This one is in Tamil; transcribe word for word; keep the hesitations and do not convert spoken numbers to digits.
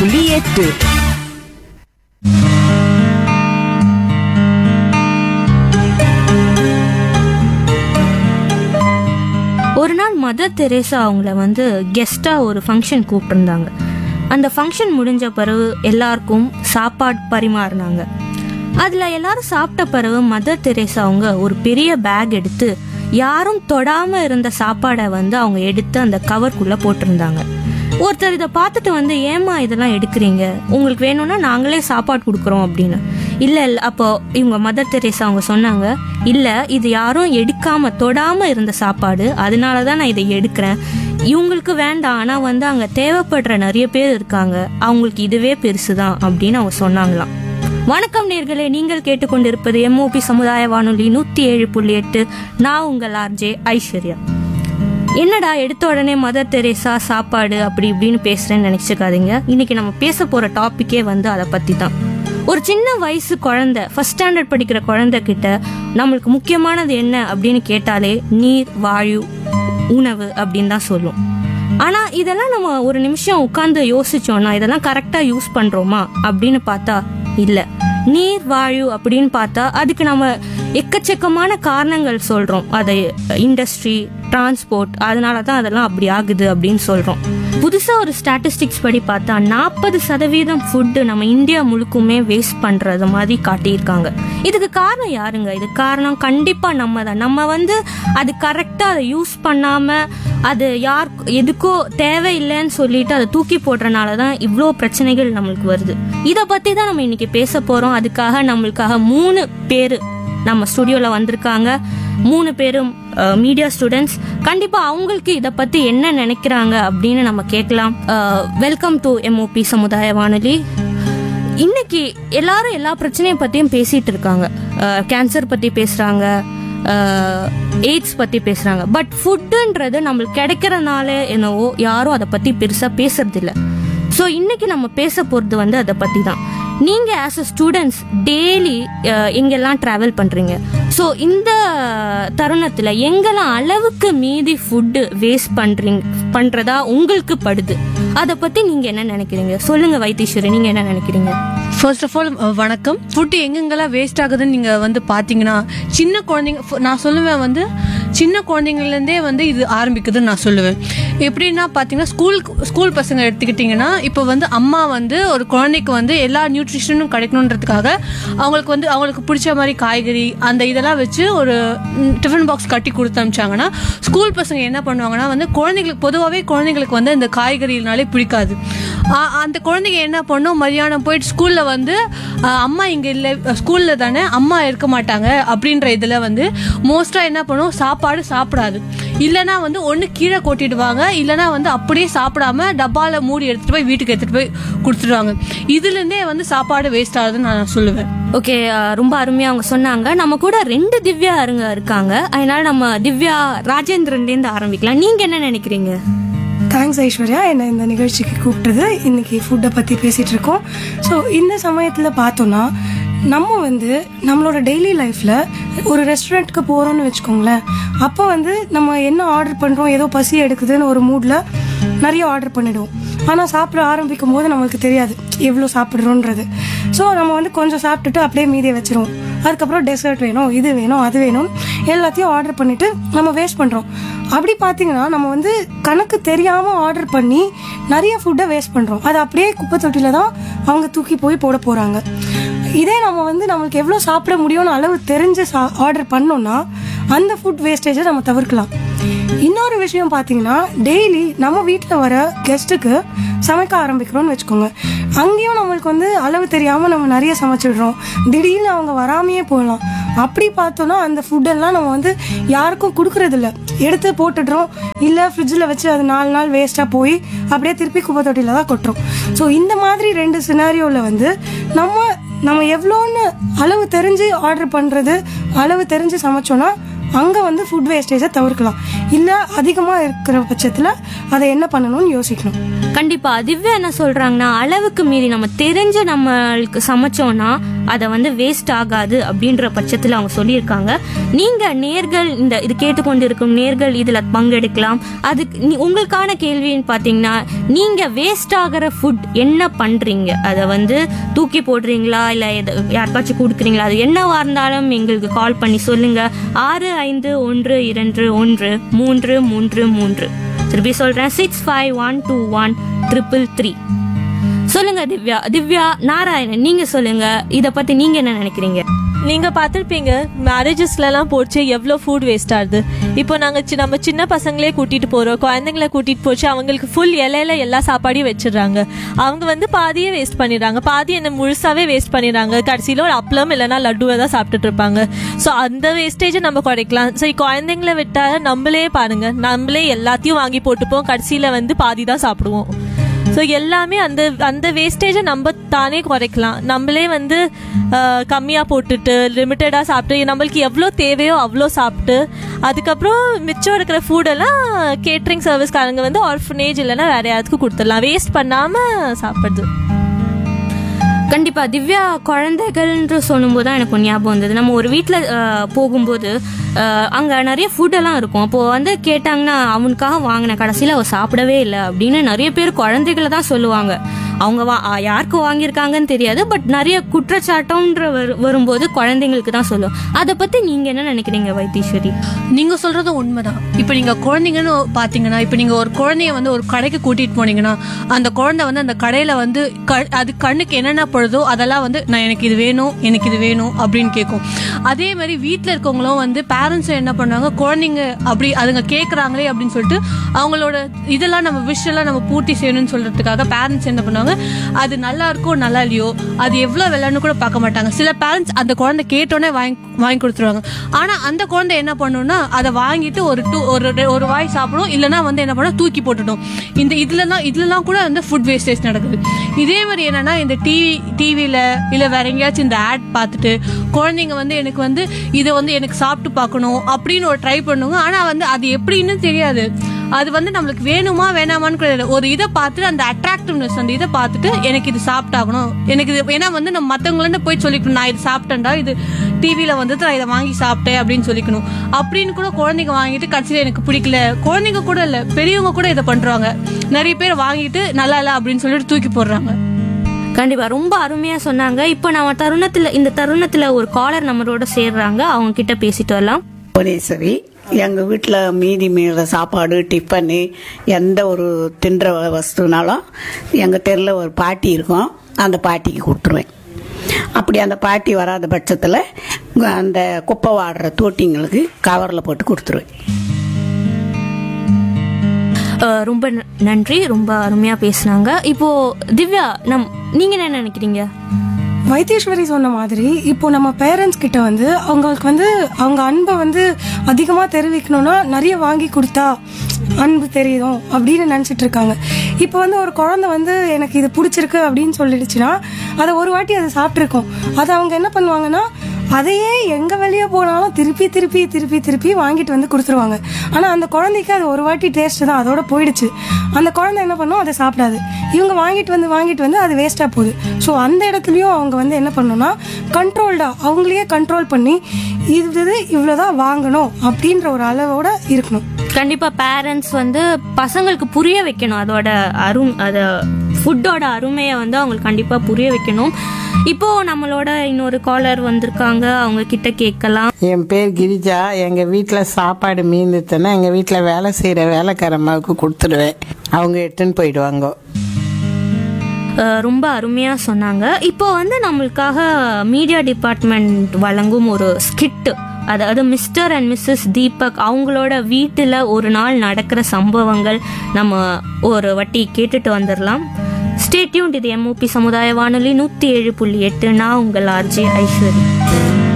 புள்ளி எட்டு. ஒரு நாள் மதர் தெரேசா அவங்கள வந்து கெஸ்ட்டாக ஒரு ஃபங்க்ஷன் கூப்பிட்டுருந்தாங்க. அந்த ஃபங்க்ஷன் முடிஞ்ச பிறகு எல்லாருக்கும் சாப்பாடு பரிமாறினாங்க. அதில் எல்லாரும் சாப்பிட்ட பிறகு மதர் தெரேசா அவங்க ஒரு பெரிய பேக் எடுத்து யாரும் தொடாமல் இருந்த சாப்பாடை வந்து அவங்க எடுத்து அந்த கவர்க்குள்ளே போட்டிருந்தாங்க. ஒருத்தர் இதை பார்த்துட்டு வந்து, ஏமா இதெல்லாம் எடுக்கிறீங்க, உங்களுக்கு வேணும்னா நாங்களே சாப்பாடு கொடுக்குறோம் அப்படின்னு. இல்லை இல்லை அப்போ இவங்க மதர் தெரேசா அவங்க சொன்னாங்க, இல்லை இது யாரும் எடுக்காமல் தொடாமல் இருந்த சாப்பாடு, அதனால தான் நான் இதை எடுக்கிறேன். இவங்களுக்கு வேண்டாம், ஆனால் வந்து அங்கே தேவைப்படுற நிறைய பேர் இருக்காங்க, அவங்களுக்கு இதுவே பெருசு தான் அப்படின்னு அவங்க சொன்னாங்களாம். வணக்கம் நேர்களே, நீங்கள் கேட்டுக்கொண்டிருப்பது எம்ஓபி சமுதாய வானொலி நூற்றி ஏழு புள்ளி எட்டு. நான் உங்கள் ஆர்ஜே ஐஸ்வர்யா. என்னடா எடுத்த உடனே மதர் தெரேசா சாப்பாடு அப்படி இப்படின்னு பேசுறேன்னு நினைச்சுக்காதீங்க. இன்னைக்கு நம்ம பேச போற டாபிக்கே வந்து அதை பத்தி தான். ஒரு சின்ன வயசு குழந்தை, ஃபர்ஸ்ட் ஸ்டாண்டர்ட் படிக்கிற குழந்தை கிட்ட நம்மளுக்கு முக்கியமானது என்ன அப்படின்னு கேட்டாலே நீர், வாயு, உணவு அப்படின்னு தான் சொல்லும். ஆனா இதெல்லாம் நம்ம ஒரு நிமிஷம் உட்கார்ந்து யோசிச்சோம்னா இதெல்லாம் கரெக்டா யூஸ் பண்றோமா அப்படின்னு பார்த்தா இல்ல. நீர், வாயு அப்படின்னு பார்த்தா அதுக்கு நம்ம எக்கச்சக்கமான காரணங்கள் சொல்றோம். அதை இண்டஸ்ட்ரி, டிரான்ஸ்போர்ட், அதனால தான் அதெல்லாம் அப்படி ஆகுது அப்படின்னு சொல்றோம். புதுசா ஒரு ஸ்டாட்டிஸ்டிக்ஸ் படி பார்த்தா நாற்பது சதவீதம் ஃபுட்டு நம்ம இந்தியா முழுக்குமே வேஸ்ட் பண்றது மாதிரி காட்டியிருக்காங்க. இதுக்கு காரணம் யாருங்க? இதுக்கு காரணம் கண்டிப்பா நம்ம தான். நம்ம வந்து அது கரெக்டா அதை யூஸ் பண்ணாம அது யார் எதுக்கோ தேவையில்லைன்னு சொல்லிட்டு அதை தூக்கி போடுறனால தான் இவ்வளோ பிரச்சனைகள் நம்மளுக்கு வருது. இதை பத்தி தான் நம்ம இன்னைக்கு பேச போறோம். அதுக்காக நம்மளுக்காக மூணு பேரு நம்ம ஸ்டுடியோல வந்திருக்காங்க. மூணு பேரும் மீடியா ஸ்டூடெண்ட்ஸ். கண்டிப்பா அவங்களுக்கு இதை பத்தி என்ன நினைக்கிறாங்க அப்படின்னு நம்ம கேட்கலாம். வெல்கம் டு எம்ஓபி சமுதாய வானொலி. இன்னைக்கு எல்லாரும் எல்லா பிரச்சனையை பத்தியும் பேசிட்டு இருக்காங்க. கேன்சர் பத்தி பேசுறாங்க, எய்ட்ஸ் பத்தி பேசுறாங்க. பட் ஃபுட்டுன்றது நம்மளுக்கு கிடைக்கிறனால என்னவோ யாரும் அதை பத்தி பெருசா பேசுறது இல்லை. ஸோ இன்னைக்கு நம்ம பேச போறது வந்து அதை பத்தி தான். நீங்க ஆஸ் அ ஸ்டூடெண்ட்ஸ் டெய்லி எங்கெல்லாம் டிராவல் பண்றீங்க? ஸோ இந்த தருணத்துல எங்கெல்லாம் அளவுக்கு மீதி ஃபுட்டு வேஸ்ட் பண்றீங்க பண்றதா உங்களுக்கு படுது, அதை பத்தி நீங்க என்ன நினைக்கிறீங்க? சொல்லுங்க வைத்தீஸ்வரி, நீங்க என்ன நினைக்கிறீங்க? ஃபர்ஸ்ட் ஆஃப் ஆல் வணக்கம். ஃபுட்டு எங்கெங்கெல்லாம் வேஸ்ட் ஆகுதுன்னு நீங்கள் வந்து பார்த்தீங்கன்னா, சின்ன குழந்தைங்க, நான் சொல்லுவேன் வந்து சின்ன குழந்தைங்கள்லேருந்தே வந்து இது ஆரம்பிக்குதுன்னு நான் சொல்லுவேன். எப்படின்னா பார்த்தீங்கன்னா, ஸ்கூல் ஸ்கூல் பசங்க எடுத்துக்கிட்டிங்கன்னா, இப்போ வந்து அம்மா வந்து ஒரு குழந்தைக்கு வந்து எல்லா நியூட்ரிஷனும் கிடைக்கணுன்றதுக்காக அவங்களுக்கு வந்து அவங்களுக்கு பிடிச்ச மாதிரி காய்கறி அந்த இதெல்லாம் வச்சு ஒரு டிஃபன் பாக்ஸ் கட்டி கொடுத்து அனுப்பிச்சாங்கன்னா, ஸ்கூல் பசங்க என்ன பண்ணுவாங்கன்னா வந்து குழந்தைங்களுக்கு பொதுவாகவே குழந்தைங்களுக்கு வந்து அந்த காய்கறினாலே பிடிக்காது. அந்த குழந்தைங்க என்ன பண்ணும், மதியானம் போயிட்டு ஸ்கூலில் வந்து அம்மா இங்கே இல்லை, ஸ்கூலில் தானே அம்மா இருக்க மாட்டாங்க அப்படின்ற இதில் வந்து மோஸ்ட்டாக என்ன பண்ணும், சாப்பாடு சாப்பிடாது. இல்லைனா வந்து ஒன்று கீழே கொட்டிடுவாங்க, இல்லைனா வந்து அப்படியே சாப்பிடாம டப்பாவில் மூடி எடுத்துகிட்டு போய் வீட்டுக்கு எடுத்துகிட்டு போய் கொடுத்துடுவாங்க. இதுலேருந்தே வந்து சாப்பாடு வேஸ்ட் ஆகுதுன்னு நான் சொல்லுவேன். ஓகே, ரொம்ப அருமையாக அவங்க சொன்னாங்க. நம்ம கூட ரெண்டு திவ்யா அருங்க இருக்காங்க. அதனால நம்ம திவ்யா ராஜேந்திரன்லேருந்து ஆரம்பிக்கலாம். நீங்கள் என்ன நினைக்கிறீங்க? தேங்க்ஸ் ஐஸ்வர்யா, என்னை இந்த நிகழ்ச்சிக்கு கூப்பிட்டது. இன்னைக்கு ஃபுட்டை பற்றி பேசிகிட்டு இருக்கோம். ஸோ இந்த சமயத்தில் பார்த்தோன்னா நம்ம வந்து நம்மளோட டெய்லி லைஃப்பில் ஒரு ரெஸ்டாரண்ட்டுக்கு போகிறோன்னு வச்சுக்கோங்களேன். அப்போ வந்து நம்ம என்ன ஆர்டர் பண்ணுறோம், ஏதோ பசி எடுக்குதுன்னு ஒரு மூடில் நிறைய ஆர்டர் பண்ணிடுவோம். ஆனால் சாப்பிட ஆரம்பிக்கும் போது நம்மளுக்கு தெரியாது எவ்வளோ சாப்பிட்றோன்றது. ஸோ நம்ம வந்து கொஞ்சம் சாப்பிட்டுட்டு அப்படியே மீதியை வச்சிருவோம். அதுக்கப்புறம் டெசர்ட் வேணும், இது வேணும், அது வேணும், எல்லாத்தையும் ஆர்டர் பண்ணிவிட்டு நம்ம வேஸ்ட் பண்ணுறோம். அப்படி பார்த்தீங்கன்னா நம்ம வந்து கணக்கு தெரியாமல் ஆர்டர் பண்ணி நிறைய ஃபுட்டை வேஸ்ட் பண்ணுறோம். அது அப்படியே குப்பை தொட்டியில் தான் அவங்க தூக்கி போய் போட போகிறாங்க. இதே நம்ம வந்து நம்மளுக்கு எவ்வளோ சாப்பிட முடியும்னு அளவு தெரிஞ்சு சா ஆர்டர் பண்ணோம்னா அந்த ஃபுட் வேஸ்டேஜை நம்ம தவிர்க்கலாம். இன்னொரு விஷயம் பார்த்தீங்கன்னா, டெய்லி நம்ம வீட்டில் வர கெஸ்ட்டுக்கு சமைக்க ஆரம்பிக்கிறோம்னு வச்சுக்கோங்க. அங்கேயும் நம்மளுக்கு வந்து அளவு தெரியாமல் நம்ம நிறைய சமைச்சிடுறோம். திடீர்னு அவங்க வராமையே போகலாம். அப்படி பார்த்தோன்னா அந்த ஃபுட்டெல்லாம் நம்ம வந்து யாருக்கும் கொடுக்குறதில்ல, எடுத்து போட்டுடுறோம். இல்லை ஃப்ரிட்ஜில் வச்சு அது நாலு நாள் வேஸ்ட்டாக போய் அப்படியே திருப்பி குப்பை தொட்டியில் தான் கொட்டுறோம். ஸோ இந்த மாதிரி ரெண்டு சினாரியோவில் வந்து நம்ம நம்ம எவ்வளோன்னு அளவு தெரிஞ்சு ஆர்டர் பண்ணுறது, அளவு தெரிஞ்சு சமைச்சோன்னா அங்கே வந்து ஃபுட் வேஸ்டேஜை தவிர்க்கலாம். இல்லை அதிகமாக இருக்கிற பட்சத்தில் அதை என்ன பண்ணணும்னு யோசிக்கணும். கண்டிப்பா திவ்யா என்ன சொல்றாங்கன்னா, அளவுக்கு மீறி நம்ம தெரிஞ்சு நம்மளுக்கு சமைச்சோம்னா அதை வந்து வேஸ்ட் ஆகாது அப்படின்ற பட்சத்தில் அவங்க சொல்லியிருக்காங்க. நீங்க நேர்கள் இந்த இது கேட்டுக்கொண்டிருக்கும் நேர்கள் இதுல பங்கெடுக்கலாம். அதுக்கு நீ- உங்களுக்கான கேள்வின்னு பாத்தீங்கன்னா, நீங்க வேஸ்ட் ஆகிற ஃபுட் என்ன பண்றீங்க? அதை வந்து தூக்கி போடுறீங்களா இல்ல எத- யாருக்காச்சும் கொடுக்குறீங்களா? அது என்னவா இருந்தாலும் எங்களுக்கு கால் பண்ணி சொல்லுங்க. ஆறு ஐந்து ஒன்று இரண்டு ஒன்று மூன்று மூன்று மூன்று திருப்பி சொல்றேன், six five one two one triple three. சொல்லுங்க திவ்யா. திவ்யா நாராயணன், நீங்க சொல்லுங்க, இத பத்தி நீங்க என்ன நினைக்கிறீங்க? நீங்க பார்த்துருப்பீங்க மேரேஜஸ்லாம் போச்சு எவ்வளோ ஃபுட் வேஸ்ட் ஆகுது. இப்போ நாங்கள் சி நம்ம சின்ன பசங்களே கூட்டிட்டு போறோம், குழந்தைங்கள கூட்டிட்டு போச்சு, அவங்களுக்கு ஃபுல் இலையில எல்லா சாப்பாடையும் வச்சிடுறாங்க. அவங்க வந்து பாதியே வேஸ்ட் பண்ணிடுறாங்க, பாதி என்ன முழுசாவே வேஸ்ட் பண்ணிடுறாங்க. கடைசியில் ஒரு அப்பளம் இல்லைன்னா லட்டுவை தான் சாப்பிட்டுட்டு இருப்பாங்க. ஸோ அந்த வேஸ்டேஜை நம்ம குறைக்கலாம். சரி, குழந்தைங்கள விட்டா நம்மளே பாருங்க, நம்மளே எல்லாத்தையும் வாங்கி போட்டுப்போம், கடைசியில் வந்து பாதி தான் சாப்பிடுவோம். ஸோ எல்லாமே அந்த அந்த வேஸ்டேஜை நம்ம தானே குறைக்கலாம். நம்மளே வந்து கம்மியாக போட்டுட்டு லிமிட்டடாக சாப்பிட்டு நம்மளுக்கு எவ்வளோ தேவையோ அவ்வளோ சாப்பிட்டு அதுக்கப்புறம் மிச்சம் இருக்கிற ஃபுட்டெல்லாம் கேட்ரிங் சர்வீஸ்காரங்க வந்து ஆர்ஃபனேஜ் இல்லைன்னா வேற யாருக்கும் கொடுத்துடலாம், வேஸ்ட் பண்ணாமல் சாப்பிடுது. கண்டிப்பா திவ்யா குழந்தைகள்ன்ற சொல்லும்போது தான் எனக்கு ஒரு ஞாபகம் வந்தது. நம்ம ஒரு வீட்டில் போகும்போது அஹ், அங்க நிறைய ஃபுட் எல்லாம் இருக்கும். அப்போ வந்து கேட்டாங்கன்னா அவனுக்காக வாங்கின கடைசியில் அவ சாப்பிடவே இல்லை அப்படின்னு நிறைய பேர் குழந்தைகளை தான் சொல்லுவாங்க. அவங்க வா அஹ், யாருக்கு வாங்கியிருக்காங்கன்னு தெரியாது, பட் நிறைய குற்றச்சாட்டம்ன்ற வரு- வரும்போது குழந்தைங்களுக்கு தான் சொல்லும். அதை பத்தி நீங்க என்ன நினைக்கிறீங்க வைத்தீஸ்வரி? நீங்க சொல்றது உண்மைதான். இப்ப நீங்க குழந்தைங்கன்னு பாத்தீங்கன்னா, இப்ப நீங்க ஒரு குழந்தைய வந்து ஒரு கடைக்கு கூட்டிட்டு போனீங்கன்னா அந்த குழந்தை வந்து அந்த கடையில வந்து க- அது கண்ணுக்கு என்னென்ன படுதோ அதெல்லாம் வந்து நான் எனக்கு இது வேணும் எனக்கு இது வேணும் அப்படின்னு கேட்கும். அதே மாதிரி வீட்டுல இருக்கவங்களும் வந்து பேரண்ட்ஸ் என்ன பண்ணுவாங்க, குழந்தைங்க அப்படி அதுங்க கேட்கறாங்களே அப்படின்னு சொல்லிட்டு அவங்களோட இதெல்லாம் நம்ம விஷ் எல்லாம் நம்ம பூர்த்தி செய்யணும்னு சொல்றதுக்காக பேரண்ட்ஸ் என்ன பண்ணுவாங்க, அது நல்லா இருக்கோ நல்லா இல்லையோ அது எவ்வளவு விளையாடணும் கூட பார்க்க மாட்டாங்க. சில பேரண்ட்ஸ் அந்த குழந்தை கேட்டோன்னே வாங்கி வாங்கி கொடுத்துருவாங்க. ஆனா அந்த குழந்தை என்ன பண்ணும்னா அதை வாங்கிட்டு ஒரு டூ ஒரு ரெ- ஒரு வாய் சாப்பிடும், இல்லைன்னா வந்து என்ன பண்ணும் தூக்கி போட்டுடும். இந்த இதுலலாம் இதுலலாம் கூட வந்து ஃபுட் வேஸ்டேஜ் நடக்குது. இதே மாதிரி என்னன்னா இந்த டிவி டிவியில இல்ல வேற எங்கேயாச்சும் இந்த ஆட் பார்த்துட்டு குழந்தைங்க வந்து எனக்கு வந்து இதை வந்து எனக்கு சாப்பிட்டு பார்க்கணும் அப்படின்னு ஒரு ட்ரை பண்ணுவாங்க. ஆனா வந்து அது எப்படின்னு தெரியாது. அது வந்து நம்மளுக்கு வேணுமா வேணாமான்னு கிடையாது. ஒரு இதை பார்த்துட்டு அந்த அட்ராக்டிவ்னஸ் அந்த இதை பார்த்துட்டு எனக்கு இது சாப்பிட்டாகணும் எனக்கு இது, ஏன்னா வந்து நம்ம மற்றவங்கள போய் சொல்லிக்கணும் நான் இது சாப்பிட்டேன்டா, இது டிவியில வந்து நான் இதை வாங்கி சாப்பிட்டேன் அப்படின்னு சொல்லிக்கணும். அப்படின்னு கூட குழந்தைங்க வாங்கிட்டு கடைசியில் எனக்கு பிடிக்கல, குழந்தைங்க கூட இல்லை பெரியவங்க கூட இதை பண்றாங்க. நிறைய பேர் வாங்கிட்டு நல்லா இல்லை அப்படின்னு சொல்லிட்டு தூக்கி போடுறாங்க. கண்டிப்பா ரொம்ப அருமையா சொன்னாங்க. இப்போ நம்ம தருணத்துல இந்த தருணத்துல ஒரு காலர் நம்மளோட சேர்றாங்க, அவங்க கிட்ட பேசிட்டு வரலாம். புவனேஸ்வரி, எங்கள் வீட்டில் மீதி மீற சாப்பாடு டிஃபனு எந்த ஒரு தின்ற வஸ்துனாலும் எங்கள் தெருவில் ஒரு பாட்டி இருக்கும், அந்த பாட்டிக்கு கொடுத்துருவேன். அப்படி அந்த பாட்டி வராத பட்சத்தில் அந்த குப்பை வாடுற தோட்டிங்களுக்கு கவரில் போட்டு கொடுத்துருவேன். அஹ், ரொம்ப ந- நன்றி, ரொம்ப அருமையா பேசுனாங்க. இப்போ திவ்யா, நம் நீங்க என்ன நினைக்கிறீங்க? வைத்தீஸ்வரி சொன்ன மாதிரி இப்போ நம்ம பேரண்ட்ஸ் கிட்ட வந்து அவங்களுக்கு வந்து அவங்க அன்பை வந்து அதிகமாக தெரிவிக்கணும்னா நிறைய வாங்கி கொடுத்தா அன்பு தெரியும் அப்படின்னு நினச்சிட்டு இருக்காங்க. இப்போ வந்து ஒரு குழந்தை வந்து எனக்கு இது பிடிச்சிருக்கு அப்படின்னு சொல்லிடுச்சுன்னா அதை ஒரு வாட்டி அதை சாப்பிட்ருக்கோம். அதை அவங்க என்ன பண்ணுவாங்கன்னா அதையே எங்கே வெளியே போனாலும் திருப்பி திருப்பி திருப்பி திருப்பி வாங்கிட்டு வந்து கொடுத்துருவாங்க. ஆனால் அந்த குழந்தைக்கு அது ஒரு வாட்டி டேஸ்ட் தான், அதோட போயிடுச்சு. அந்த குழந்தை என்ன பண்ணும், அதை சாப்பிடாது. இவங்க வாங்கிட்டு வந்து வாங்கிட்டு வந்து அது வேஸ்ட்டாக போகுது. ஸோ அந்த இடத்துலையும் அவங்க வந்து என்ன பண்ணணும்னா கண்ட்ரோல்டாக அவங்களையே கண்ட்ரோல் பண்ணி இது இவ்வளோதான் வாங்கணும் அப்படின்ற ஒரு அளவோட இருக்கணும். கண்டிப்பா பேரண்ட்ஸ் வந்து பசங்களுக்கு புரிய வைக்கணும், அதோட அரும் அத ஃபுட்டோட அருமையை வந்து அவங்களுக்கு கண்டிப்பா புரிய வைக்கணும். இப்போ நம்மளோட இன்னொரு காலர் வந்திருக்காங்க, அவங்க கிட்ட கேட்கலாம். என் பேர் கிரிஜா. எங்கள் வீட்டில் சாப்பாடு மீந்துச்சுன்னா எங்கள் வீட்டில் வேலை செய்கிற வேலைக்காரம்மாவுக்கு கொடுத்துடுவேன், அவங்க எடுத்துன்னு போயிடுவாங்க. அஹ், ரொம்ப அருமையா சொன்னாங்க. இப்போ வந்து நம்மளுக்காக மீடியா டிபார்ட்மெண்ட் வழங்கும் ஒரு ஸ்கிட், அதாவது மிஸ்டர் அண்ட் மிஸ்ஸஸ் தீபக் அவங்களோட வீட்டில் ஒரு நாள் நடக்கிற சம்பவங்கள் நம்ம ஒரு வட்டி கேட்டுட்டு வந்துடலாம். ஸ்டே டியூன்ட், இது எம்ஓபி சமுதாய வானொலி நூற்றி ஏழு புள்ளி எட்டு. நான் உங்கள் ஆர்ஜே ஐஸ்வரி.